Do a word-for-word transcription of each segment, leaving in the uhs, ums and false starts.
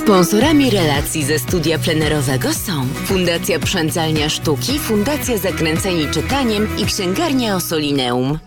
Sponsorami relacji ze studia plenerowego są Fundacja Przędzalnia Sztuki, Fundacja Zakręceni Czytaniem i Księgarnia Ossolineum.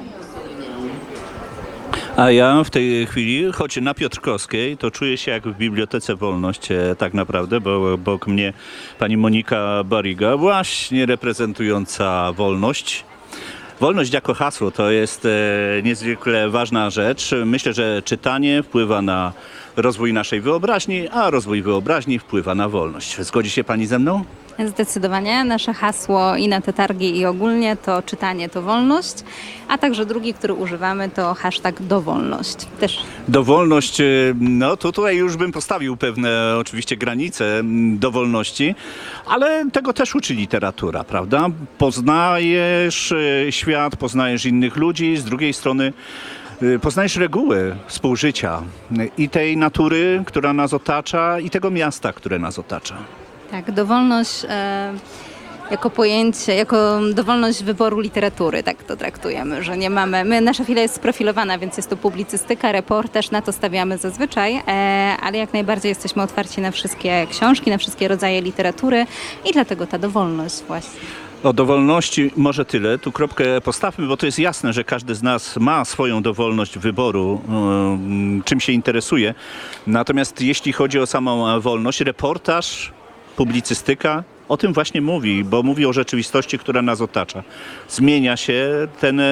A ja w tej chwili, choć na Piotrkowskiej, to czuję się jak w Bibliotece Wolność e, tak naprawdę, bo obok mnie pani Monika Bariga, właśnie reprezentująca wolność. Wolność jako hasło to jest e, niezwykle ważna rzecz. Myślę, że czytanie wpływa na rozwój naszej wyobraźni, a rozwój wyobraźni wpływa na wolność. Zgodzi się pani ze mną? Zdecydowanie. Nasze hasło i na te targi, i ogólnie to czytanie to wolność, a także drugi, który używamy, to hashtag dowolność. Też. Dowolność, no to tutaj już bym postawił pewne oczywiście granice dowolności, ale tego też uczy literatura, prawda? Poznajesz świat, poznajesz innych ludzi, z drugiej strony poznajesz reguły współżycia i tej natury, która nas otacza, i tego miasta, które nas otacza. Tak, dowolność e, jako pojęcie, jako dowolność wyboru literatury, tak to traktujemy, że nie mamy, my, nasza filia jest sprofilowana, więc jest to publicystyka, reportaż, na to stawiamy zazwyczaj, e, ale jak najbardziej jesteśmy otwarci na wszystkie książki, na wszystkie rodzaje literatury i dlatego ta dowolność właśnie. O dowolności może tyle. Tu kropkę postawmy, bo to jest jasne, że każdy z nas ma swoją dowolność wyboru, czym się interesuje. Natomiast jeśli chodzi o samą wolność, reportaż, publicystyka o tym właśnie mówi, bo mówi o rzeczywistości, która nas otacza. Zmienia się ten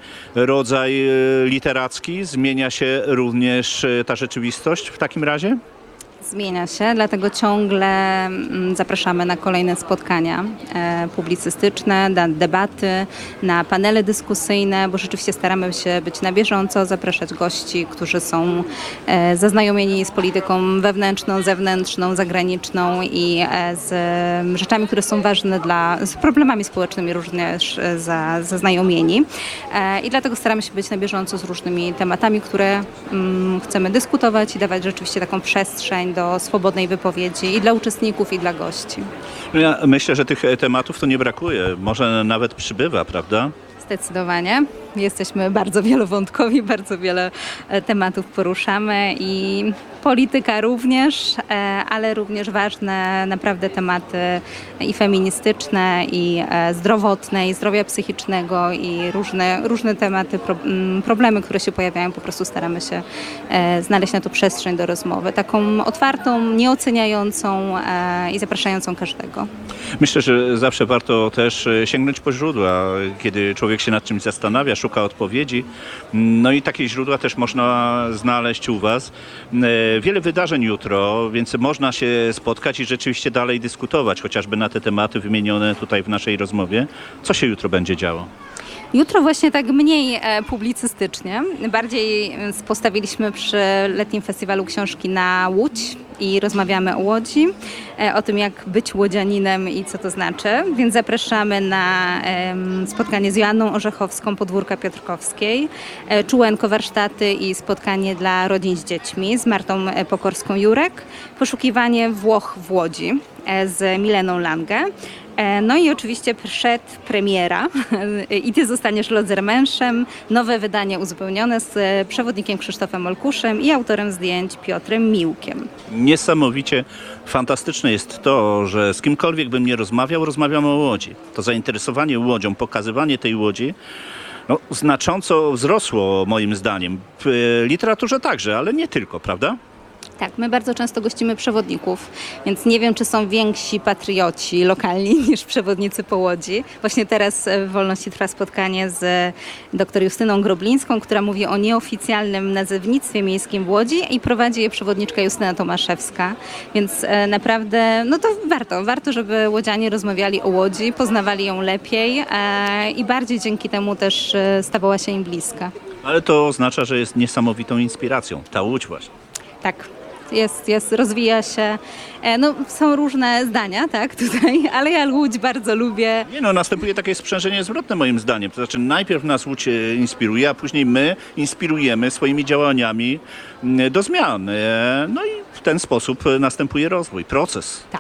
rodzaj literacki, zmienia się również ta rzeczywistość w takim razie? Zmienia się, dlatego ciągle zapraszamy na kolejne spotkania e, publicystyczne, na debaty, na panele dyskusyjne, bo rzeczywiście staramy się być na bieżąco, zapraszać gości, którzy są e, zaznajomieni z polityką wewnętrzną, zewnętrzną, zagraniczną i e, z e, rzeczami, które są ważne dla, z problemami społecznymi również e, za, zaznajomieni. E, I dlatego staramy się być na bieżąco z różnymi tematami, które mm, chcemy dyskutować i dawać rzeczywiście taką przestrzeń do swobodnej wypowiedzi i dla uczestników, i dla gości. Ja myślę, że tych tematów to nie brakuje, może nawet przybywa, prawda? Zdecydowanie. Jesteśmy bardzo wielowątkowi, bardzo wiele tematów poruszamy i polityka również, ale również ważne naprawdę tematy i feministyczne, i zdrowotne, i zdrowia psychicznego, i różne, różne tematy, problemy, które się pojawiają. Po prostu staramy się znaleźć na to przestrzeń do rozmowy. Taką otwartą, nieoceniającą i zapraszającą każdego. Myślę, że zawsze warto też sięgnąć po źródła, kiedy człowiek się nad czymś zastanawia, szuka odpowiedzi. No i takie źródła też można znaleźć u was. Wiele wydarzeń jutro, więc można się spotkać i rzeczywiście dalej dyskutować, chociażby na te tematy wymienione tutaj w naszej rozmowie. Co się jutro będzie działo? Jutro właśnie tak mniej e, publicystycznie. Bardziej e, postawiliśmy przy letnim festiwalu książki na Łódź i rozmawiamy o Łodzi, e, o tym jak być łodzianinem i co to znaczy. Więc zapraszamy na e, spotkanie z Joanną Orzechowską, Podwórka Piotrkowskiej, e, czułenko warsztaty i spotkanie dla rodzin z dziećmi z Martą Pokorską-Jurek, poszukiwanie Włoch w Łodzi e, z Mileną Lange. No i oczywiście przedpremiera i Ty zostaniesz Lodzermenszem, nowe wydanie uzupełnione z przewodnikiem Krzysztofem Olkuszem i autorem zdjęć Piotrem Miłkiem. Niesamowicie fantastyczne jest to, że z kimkolwiek bym nie rozmawiał, rozmawiamy o Łodzi. To zainteresowanie Łodzią, pokazywanie tej Łodzi no, znacząco wzrosło moim zdaniem. W literaturze także, ale nie tylko, prawda? Tak, my bardzo często gościmy przewodników, więc nie wiem, czy są więksi patrioci lokalni niż przewodnicy po Łodzi. Właśnie teraz w Wolności trwa spotkanie z dr Justyną Groblińską, która mówi o nieoficjalnym nazewnictwie miejskim w Łodzi i prowadzi je przewodniczka Justyna Tomaszewska, więc naprawdę no to warto, warto, żeby łodzianie rozmawiali o Łodzi, poznawali ją lepiej e, i bardziej dzięki temu też stawała się im bliska. Ale to oznacza, że jest niesamowitą inspiracją, ta Łódź właśnie. Tak. Jest, jest, rozwija się. No, są różne zdania, tak, tutaj, ale ja Łódź bardzo lubię. Nie no, następuje takie sprzężenie zwrotne moim zdaniem. To znaczy najpierw nas Łódź inspiruje, a później my inspirujemy swoimi działaniami do zmian. No i w ten sposób następuje rozwój, proces. Tak,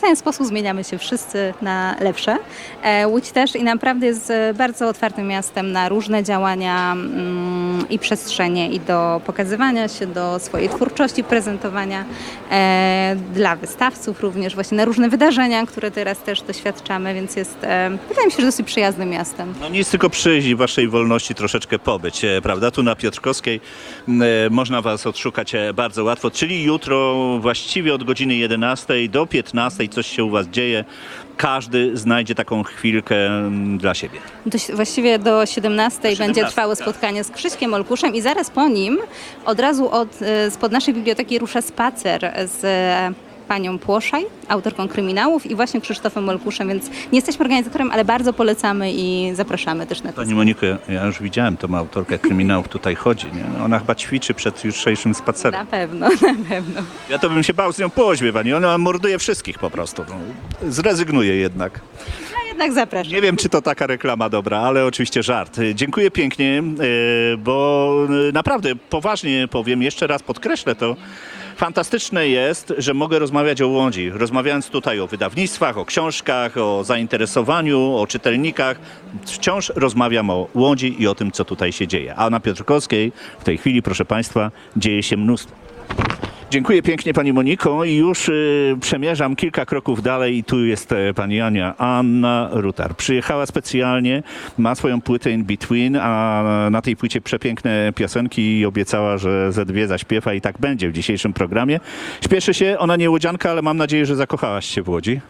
w ten sposób zmieniamy się wszyscy na lepsze. E, Łódź też i naprawdę jest e, bardzo otwartym miastem na różne działania mm, i przestrzenie i do pokazywania się, do swojej twórczości, prezentowania e, dla wystawców również, właśnie na różne wydarzenia, które teraz też doświadczamy, więc jest, e, wydaje mi się, że dosyć przyjaznym miastem. No nic, tylko przyjść i waszej wolności troszeczkę pobyć, e, prawda? Tu na Piotrkowskiej m, e, można was odszukać e, bardzo łatwo, czyli jutro właściwie od godziny jedenastej do piętnastej coś się u was dzieje. Każdy znajdzie taką chwilkę m, dla siebie. Do, właściwie do siedemnastej będzie siedemnastej, trwało tak. spotkanie z Krzyśkiem Olkuszem i zaraz po nim od razu od, e, spod naszej biblioteki rusza spacer z e, panią Płoszaj, autorką kryminałów i właśnie Krzysztofem Olkuszem, więc nie jesteśmy organizatorem, ale bardzo polecamy i zapraszamy też na to. Pani Moniko, ja już widziałem tą autorkę kryminałów, tutaj chodzi, nie? Ona chyba ćwiczy przed jutrzejszym spacerem. Na pewno, na pewno. Ja to bym się bał z nią połoźbie, pani. Ona morduje wszystkich po prostu. No, zrezygnuje jednak. A jednak zapraszam. Nie wiem, czy to taka reklama dobra, ale oczywiście żart. Dziękuję pięknie, e, bo naprawdę poważnie powiem, jeszcze raz podkreślę to, fantastyczne jest, że mogę rozmawiać o Łodzi. Rozmawiając tutaj o wydawnictwach, o książkach, o zainteresowaniu, o czytelnikach, wciąż rozmawiam o Łodzi i o tym, co tutaj się dzieje. A na Piotrkowskiej w tej chwili, proszę Państwa, dzieje się mnóstwo. Dziękuję pięknie pani Moniko i już y, przemierzam kilka kroków dalej i tu jest e, pani Ania, Anna Rutar. Przyjechała specjalnie, ma swoją płytę In Between, a na tej płycie przepiękne piosenki i obiecała, że ze dwie zaśpiewa i tak będzie w dzisiejszym programie. Śpieszy się, ona nie łodzianka, ale mam nadzieję, że zakochałaś się w Łodzi.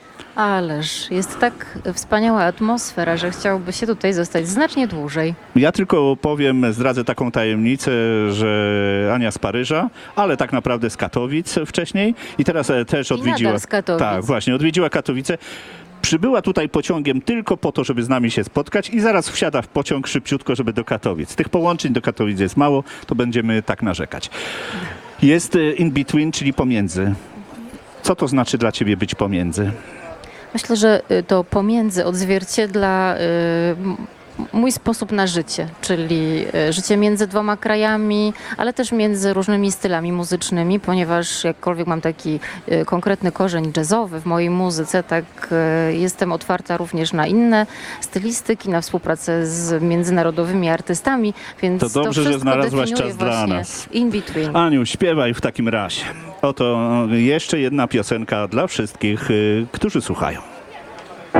Ależ jest tak wspaniała atmosfera, że chciałby się tutaj zostać znacznie dłużej. Ja tylko powiem, zdradzę taką tajemnicę, że Ania z Paryża, ale tak naprawdę z Katowic wcześniej i teraz e, też I odwiedziła. nadal z Katowic. Tak, właśnie, odwiedziła Katowice. Przybyła tutaj pociągiem tylko po to, żeby z nami się spotkać i zaraz wsiada w pociąg szybciutko, żeby do Katowic. Tych połączeń do Katowic jest mało, to będziemy tak narzekać. Jest e, in between, czyli pomiędzy. Co to znaczy dla ciebie być pomiędzy? Myślę, że y, to pomiędzy odzwierciedla y, m- mój sposób na życie, czyli y, życie między dwoma krajami, ale też między różnymi stylami muzycznymi, ponieważ jakkolwiek mam taki y, konkretny korzeń jazzowy w mojej muzyce, tak y, jestem otwarta również na inne stylistyki, na współpracę z międzynarodowymi artystami, więc To dobrze, że wszystko znalazłaś definiuje czas dla właśnie nas. In Between. Aniu, śpiewaj w takim razie. Oto jeszcze jedna piosenka dla wszystkich, y, którzy słuchają.